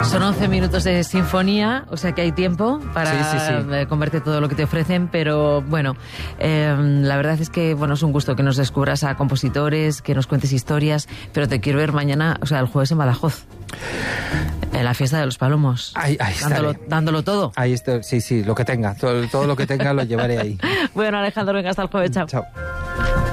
Son 11 minutos de sinfonía, o sea que hay tiempo para comerte todo lo que te ofrecen, pero bueno, la verdad es que bueno, es un gusto que nos descubras a compositores, que nos cuentes historias, pero te quiero ver mañana, o sea, el jueves en Badajoz. En la fiesta de los Palomos. Ahí dándolo todo. Ahí estoy, sí, lo que tenga. Todo lo que tenga lo llevaré ahí. Bueno, Alejandro, venga, hasta el jueves. Chao. Chao.